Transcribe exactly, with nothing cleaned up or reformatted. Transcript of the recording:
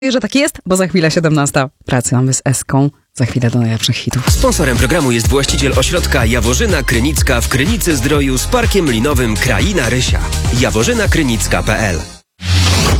że tak jest, bo za chwilę siedemnasta. Wracamy z Eską. Za chwilę do najlepszych hitów. Sponsorem programu jest właściciel ośrodka Jaworzyna Krynicka w Krynicy Zdroju z parkiem linowym Kraina Rysia. jaworzyna krynicka kropka p l